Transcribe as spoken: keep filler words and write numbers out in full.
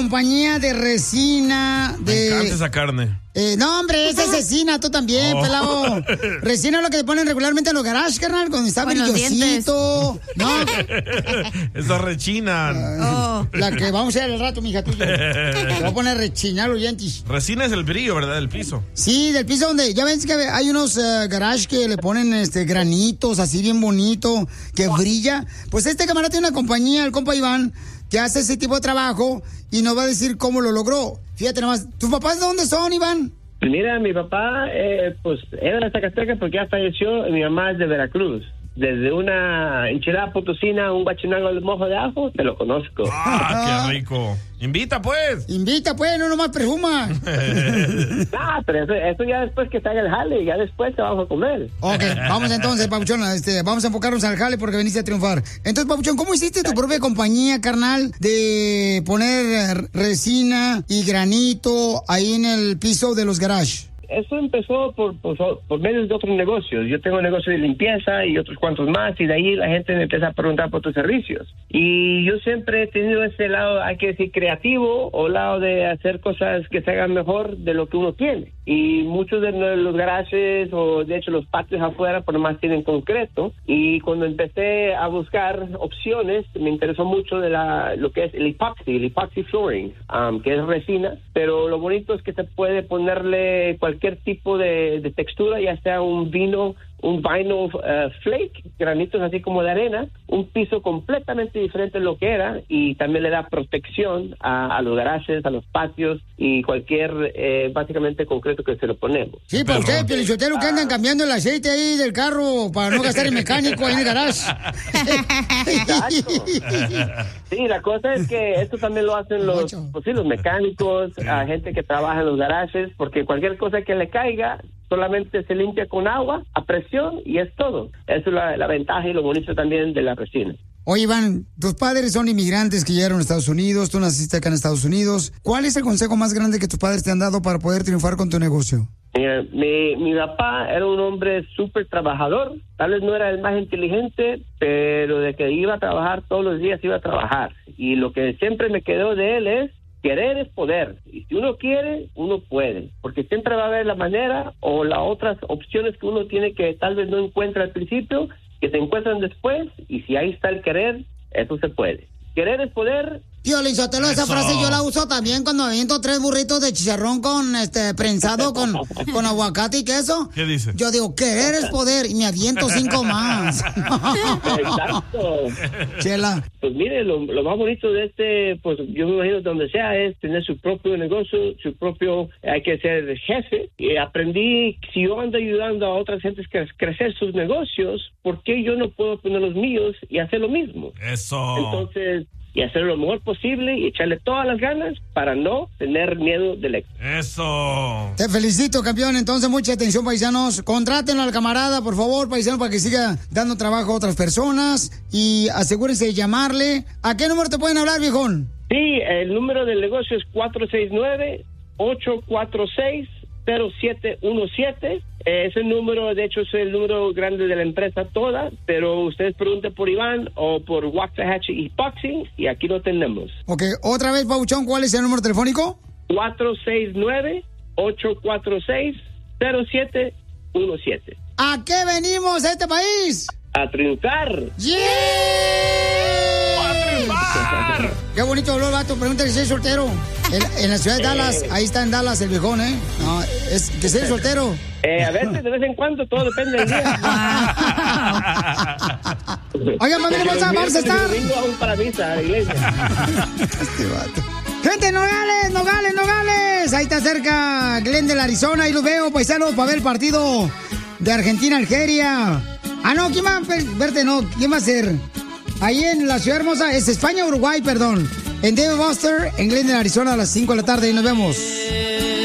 compañía de resina, de... Me encanta esa carne. Eh, no, hombre, esa es resina, tú también, Oh. pelado. Resina es lo que te ponen regularmente en los garages, carnal, cuando está Con los brillosito. No, Esas rechinan. Oh. la que vamos a hacer al rato, mija tuya. Te voy a poner a rechinar los dientes. Resina es el brillo, ¿verdad? Del piso. Sí, del piso donde, ya ves que hay unos uh, garages que le ponen este granitos así bien bonito, que brilla. Pues este camarada tiene una compañía, el compa Iván, que hace ese tipo de trabajo y nos va a decir cómo lo logró. Fíjate nomás, ¿tus papás de dónde son, Iván? Mira, mi papá, eh, pues, era de Zacatecas porque ya falleció, y mi mamá es de Veracruz. Desde una enchilada potosina, un guachinango al mojo de ajo, te lo conozco. Ah, qué rico. Invita, pues. Invita, pues, no nomás presuma. Ah, pero eso, eso ya después que salga el jale, ya después te vamos a comer. Ok, vamos entonces, Papuchón, este, vamos a enfocarnos al jale porque veniste a triunfar. Entonces, Papuchón, ¿cómo hiciste tu propia compañía, carnal, de poner resina y granito ahí en el piso de los garages? Eso empezó por, por, por medio de otros negocios. Yo tengo un negocio de limpieza y otros cuantos más, y de ahí la gente me empieza a preguntar por tus servicios. Y yo siempre he tenido ese lado, hay que decir, creativo, o lado de hacer cosas que se hagan mejor de lo que uno tiene. Y muchos de los garajes, o de hecho los patios afuera, por lo más tienen concreto. Y cuando empecé a buscar opciones, me interesó mucho de la, lo que es el epoxy, el epoxy flooring, um, que es resina. Pero lo bonito es que se puede ponerle cualquier cualquier tipo de, de textura, ya sea un vino, un vinyl uh, flake, granitos así como de arena, un piso completamente diferente de lo que era, y también le da protección a, a los garajes, a los patios y cualquier, eh, básicamente, concreto que se lo ponemos. Sí, para ustedes, Pielichotelo, que andan cambiando el aceite ahí del carro para no gastar el mecánico ahí en el garage. Exacto. Sí, la cosa es que esto también lo hacen los, pues sí, los mecánicos, a gente que trabaja en los garajes, porque cualquier cosa que le caiga solamente se limpia con agua a presión y es todo. Eso es la, la ventaja y lo bonito también de la resina. Oye, Iván, tus padres son inmigrantes que llegaron a Estados Unidos, tú naciste acá en Estados Unidos. ¿Cuál es el consejo más grande que tus padres te han dado para poder triunfar con tu negocio? Mira, mi, mi papá era un hombre súper trabajador. Tal vez no era el más inteligente, pero de que iba a trabajar todos los días, iba a trabajar. Y lo que siempre me quedó de él es: querer es poder, y si uno quiere, uno puede, porque siempre va a haber la manera o las otras opciones que uno tiene que tal vez no encuentra al principio, que se encuentran después, y si ahí está el querer, eso se puede. Querer es poder. Piolín Sotelo, esa frase yo la uso también cuando aviento tres burritos de chicharrón con este prensado con, con aguacate y queso. ¿Qué dice? Yo digo, querer es poder, y me aviento cinco más. Exacto. Chela. Pues mire, lo, lo más bonito de este, pues yo me imagino donde sea, es tener su propio negocio, su propio, hay que ser jefe. Y aprendí, si yo ando ayudando a otras gentes a crecer sus negocios, ¿por qué yo no puedo poner los míos y hacer lo mismo? Eso. Entonces, y hacer lo mejor posible y echarle todas las ganas para no tener miedo del éxito. Eso. Te felicito, campeón. Entonces, mucha atención, paisanos. Contrátenlo al camarada, por favor, paisano, para que siga dando trabajo a otras personas. Y asegúrense de llamarle. ¿A qué número te pueden hablar, viejón? Sí, el número del negocio es cuatro seis nueve, ocho cuatro seis, cero siete uno siete. Ese número, de hecho, es el número grande de la empresa toda, pero ustedes pregunten por Iván o por Waxahachie Epoxy y aquí lo tenemos. Ok, otra vez, Pauchón, ¿cuál es el número telefónico? cuatro seis nueve, ocho cuatro seis, cero siete uno siete. ¿A qué venimos a este país? A triunfar. ¡Yeah! ¡A triunfar! Qué bonito olor, vato. Pregúntale si es soltero. En, en la ciudad de Dallas, ahí está en Dallas el viejón, ¿eh? No, es que sea soltero. Eh, a veces, de vez en cuando, todo depende del día. Oigan, mami, vamos a, vamos a estar. Aún para misa a la iglesia. Este vato. Gente, Nogales, Nogales, Nogales. Ahí está cerca Glendale, Arizona. Ahí los veo, paisanos, para ver el partido de Argentina-Algeria. Ah, no, ¿quién va a verte? No, ¿quién va a ser? Ahí en la ciudad hermosa, es España-Uruguay, perdón. En Dave Buster, en Glendale, Arizona, a las cinco de la tarde. Y nos vemos.